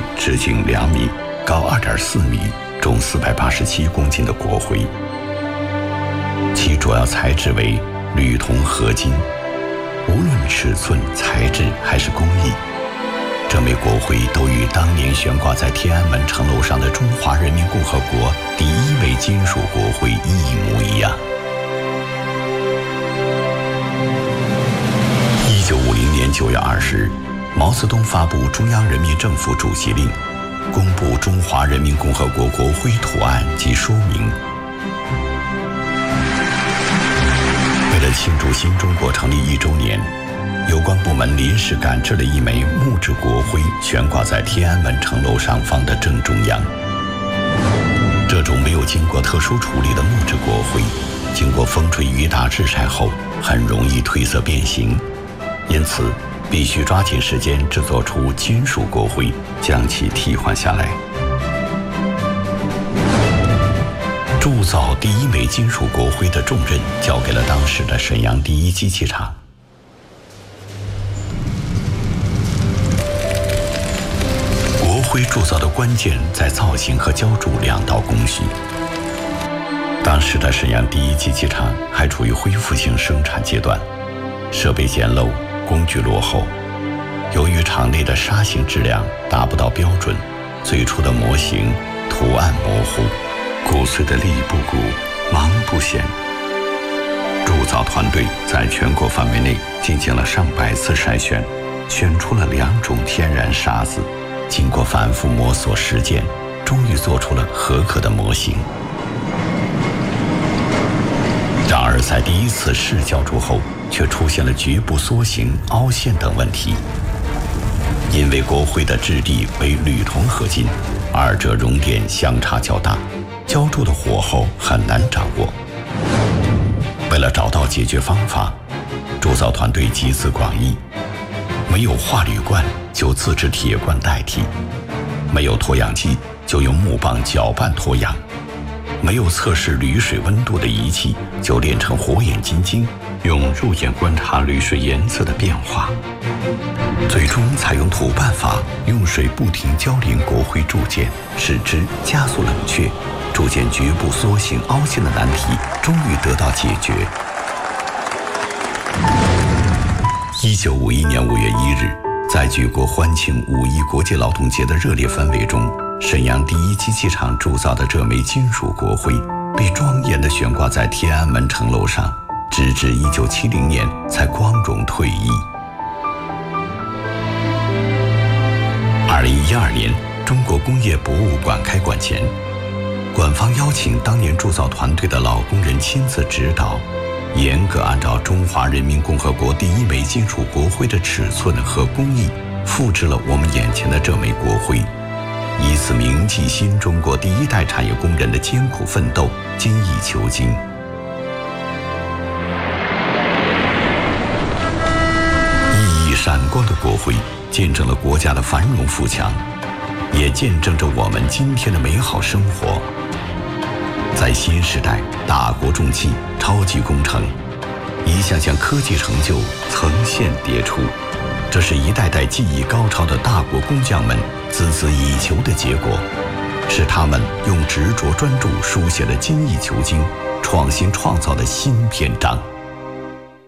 直径2米、高2.4米、重487公斤的国徽，其主要材质为铝铜合金，无论尺寸、材质还是工艺，这枚国徽都与当年悬挂在天安门城楼上的中华人民共和国第1枚金属国徽一模一样。1950年9月20日，毛泽东发布中央人民政府主席令，公布中华人民共和国国徽图案及说明。为了庆祝新中国成立1周年，有关部门临时赶制了一枚木质国徽，悬挂在天安门城楼上方的正中央。这种没有经过特殊处理的木质国徽，经过风吹雨打日晒后，很容易褪色变形，因此必须抓紧时间制作出金属国徽，将其替换下来。铸造第1枚金属国徽的重任交给了当时的沈阳第一机器厂。国徽铸造的关键在造型和浇铸2道工序。当时的沈阳第一机器厂还处于恢复性生产阶段，设备简陋，工具落后。由于厂内的砂型质量达不到标准，最初的模型图案模糊，骨碎的力不鼓，芒不显。铸造团队在全国范围内进行了上百次筛选，选出了2种天然沙子，经过反复摸索实践，终于做出了合格的模型。然而在第1次试浇铸后，却出现了局部缩形、凹陷等问题。因为国徽的质地为铝铜合金，2者熔点相差较大，浇铸的火候很难掌握。为了找到解决方法，铸造团队集思广益，没有化铝罐就自制铁罐代替，没有脱氧机就用木棒搅拌脱氧，没有测试铝水温度的仪器就炼成火眼金睛，用肉眼观察铝水颜色的变化。最终采用土办法，用水不停浇淋国徽铸件，使之加速冷却，铸件局部缩形凹陷的难题终于得到解决。1951年5月1日，在举国欢庆5·1国际劳动节的热烈氛围中，沈阳第一机器厂铸造的这枚金属国徽被庄严地悬挂在天安门城楼上，直至1970年才光荣退役。2012年，中国工业博物馆开馆前，馆方邀请当年铸造团队的老工人亲自指导，严格按照中华人民共和国第1枚金属国徽的尺寸和工艺，复制了我们眼前的这枚国徽，以此铭记新中国第1代产业工人的艰苦奋斗，精益求精。熠熠闪光的国徽见证了国家的繁荣富强，也见证着我们今天的美好生活。在新时代，大国重器、超级工程，一项项科技成就层现迭出，这是一代代技艺高超的大国工匠们孜孜以求的结果，是他们用执着专注书写了精益求精、创新创造的新篇章。